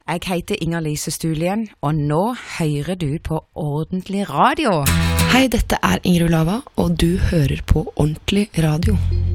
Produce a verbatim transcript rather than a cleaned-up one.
Jeg heter Inger-Lise Stulien, og nå hører du på Ordentlig Radio. Hei, dette er Inger Olava, og du hører på Ordentlig Radio.